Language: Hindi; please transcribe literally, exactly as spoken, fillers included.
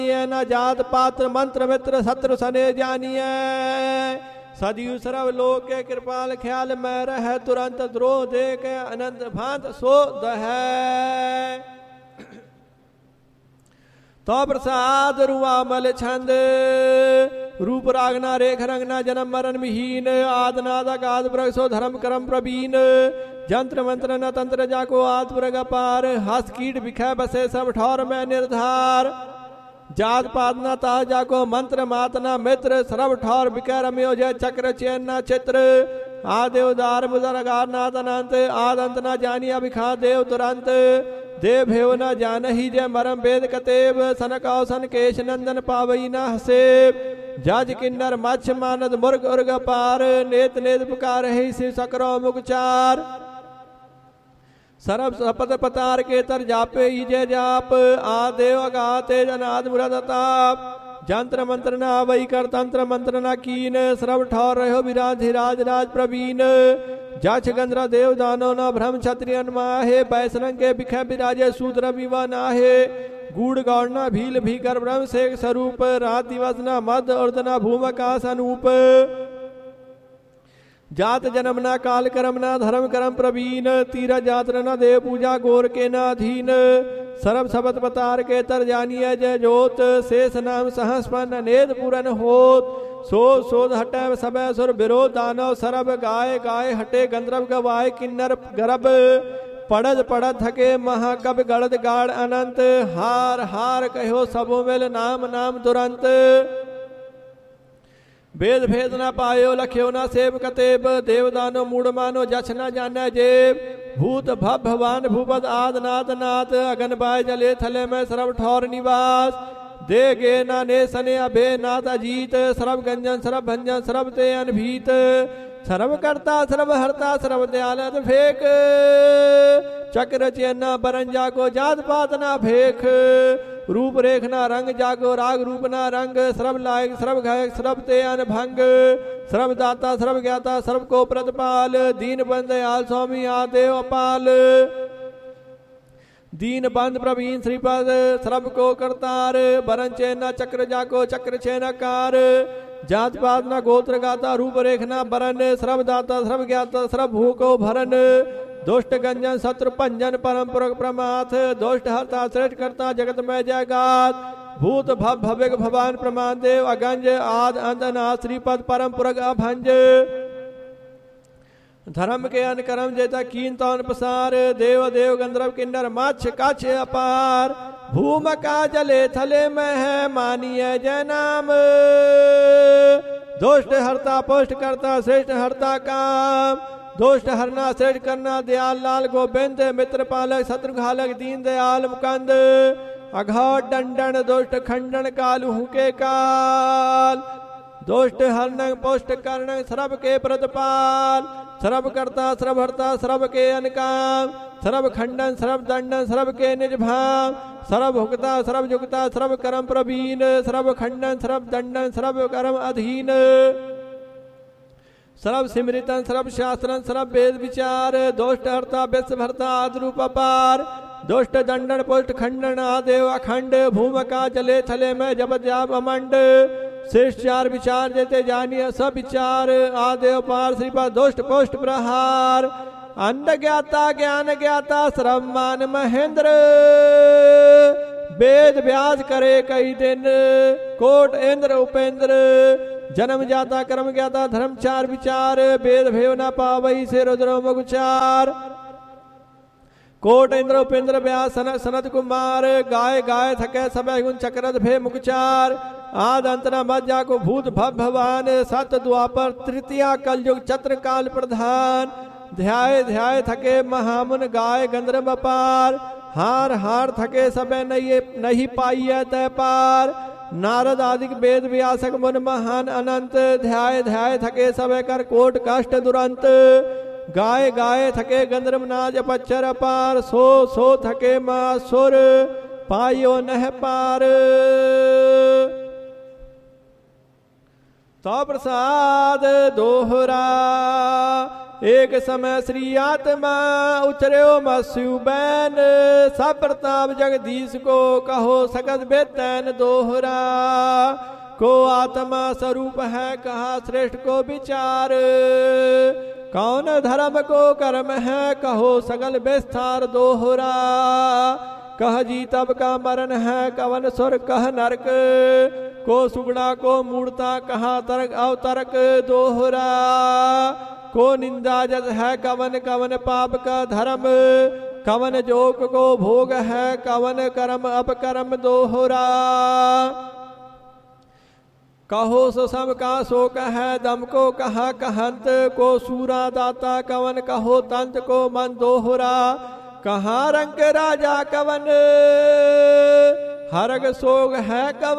न जात पात्र मंत्र मित्र शत्रु सने जानिए। सदियु सर्व लोक के कृपाल ख्याल में रह तुरंत द्रोह दे के अनंत भांत सो दह। तो प्रसाद रुआ मल छंद रूप रागना रेख रंगना जन्म मरण विहीन आदनाद अगाध प्रगसो धर्म करम प्रवीण। जंत्र मंत्र न तंत्र जाको आत्मरग पार हस कीट बिखै बसे सब ठौर में निर्धार। जात पात न ता जाको मंत्र मात न मित्र सर्व ठौर बिकै रम्यो जय चक्र चैन न चित्र। आदेव दार बुदर गार नाथ अनंत आदंत न जानिया बिखा देव तुरंत। देव भेव न जान ही जय मरम वेद कतेब सनकाव सन केश नंदन पावई न हसेब। जज किन्नर मच्छ मानद मुर्ग उर्ग पार नेत नेत पुकार ही शिव सकरो मुगचार। सरब सपत पतार के तर जापे ही जय जाप आदेव अगाते जनाद मुरद ताप। जंत्र मंत्र न वही कर तंत्र मंत्र न कीन सर्व ठौर रहो विराधि राज राज प्रवीण। जाछ गंधरा देव दानो न भ्रम क्षत्रियन माहे बैसरंग के बिखै विराजे सूत्र विवा नाहे। गूढ़ गौड़ना भील भीकर ब्रह्म शेख स्वरूप रात दिवस न मद उर्दना भूमकाश अनूप। जात जन्म न काल करम न धर्म करम प्रवीण तीर जात्र न देव पूजा गोर के न अधीन। सरब सबत पतार के तर जानिए जय जोत शेष नाम सहस्पन नेद पूरन होत। सो सोध हटे सब सुर विरोध दानव सरब गाय गाय हटे गंधर्व गवाय किन्नर गर्भ। पड़द पड़द थके महाकब गड़द गाड़ अनंत हार हार कहो सबो मिल नाम नाम तुरंत। भेद भेद न पायो लख्यो न सेव कतेब देवदानो मूड मानो जछ न जाने जेब। भूत भव भवान भूपद आद नाथ नाथ अगन बाय जले थले में सर्व ठौर निवास। दे गे ना ने सने अभे नाथ अजीत सर्व गंजन सर्व भंजन सर्व ते अनभीत। सर्व करता सर्व हरता सर्व दयाल फेक चक्र चेना बरंजा को जात पात ना भेख। रूप रेख ना रंग जागो राग रूप ना रंग सर्व लायक सर्व गायक सर्व ते अनभंग। सर्व दाता सर्व ज्ञाता सर्व को प्रतिपाल दीन बंद दयाल स्वामी आदेव अपाल। दीन बंद प्रवीण श्रीपद सर्व को करतार बरन चैना चक्र जाको चक्र चैना कार। जात पात न गोत्र गाता रूप रेख न बरन सर्व दाता सर्व ज्ञाता सर्व भूको भरन। दुष्ट गंजन शत्रु पंजन परम पुरख प्रमाथ दुष्ट हरता श्रेष्ठ करता जगत में जयगात। भूत भव भविक भवान प्रमाण देव अगंज आद अंत नाथ श्रीपद परम पुरख अभंज। धर्म के अनकरम जेता कीन तौन पसार देव देव गंधर्व किन्नर मच्छ कच्छ अपार। भूम का जले थले में है मानिए जय नाम। दुष्ट हरता पुष्ट करता श्रेष्ठ हरता काम। दुष्ट हरना श्रेष्ठ करना दयाल लाल गोविंद मित्र पालक शत्रु घालक दीन दयाल मुकंद। अघाट दंडन दुष्ट खंडन कालू के काल। दुष्ट हरण पुष्ट कर्ण सर्व के प्रतिपाल। सर्व करता सर्व हरता सर्व के अनकाम। सर्व खंडन सर्व दंडन सर्व के निज भाव। सर्व भुगता सर्व जुगता सर्व कर्म प्रवीण। सर्व खंडन सर्व दंडन सर्व कर्म अधीन। सर्व सिमृतन सर्व शास्त्रन सर्व वेद विचार। दुष्ट हरता विश्व भरता आद्रूप अपार। दुष्ट दंडन पुष्ट खंडन आदेव अखंड। भूम का जले थले में जब जाप अमंड। श्रेष्ठ चार विचार जेते जानिए सब विचार। आदेव पार श्रीपद दुष्ट पुष्ट प्रहार। अन्न ज्ञाता ज्ञान ज्ञाता श्रमान महेंद्र। वेद व्यास करे कई दिन कोट इंद्र उपेंद्र। जन्म जाता कर्म ज्ञाता धर्म चार विचार। वेद भेव न पावई से रुद्र मुगचार। कोट इंद्र उपेंद्र व्यास सनत सनत कुमार। गाय गाय थके समय गुण चक्रत भे मुगचार। आद अंतना मत जाको भूत भव भवान। सत द्वापर तृतीया कलयुग चत्र काल प्रधान। ध्याय ध्याय थके महामुन गाय गंधर्व अपार। हार हार थके सबे नहीं नहीं पाइय तय पार। नारद आदिक वेद व्यासक मुन महान अनंत। ध्याय ध्याय थके सबे कर कोट कष्ट दुरंत। गाय गाय थके गंधर्व नाज अपच्चर अपार। सो सो थके मां सुर पायो नह पार। तो प्रसाद दोहरा एक समय श्री आत्मा उतर्यो मस्यु बैन, सब प्रताप जगदीश को कहो सकत बेतैन दोहरा। को आत्मा स्वरूप है कहा श्रेष्ठ को विचार, कौन धर्म को कर्म है कहो सकल विस्तार दोहरा। कह जी तब का मरण है कवन स्वर कह नरक, को सुगड़ा को मूर्ता कहा तर्क अवतर्क दोहरा। को निंदा जस है कवन कवन पाप का धर्म, कवन जोक को भोग है कवन कर्म अपकर्म दोहरा। कहो सो सब का शोक है दम को कहा कहंत, को सूरा दाता कवन कहो तंत को मन दोहरा। कहाँ रंग राजा कवन हरग सोग है कवन,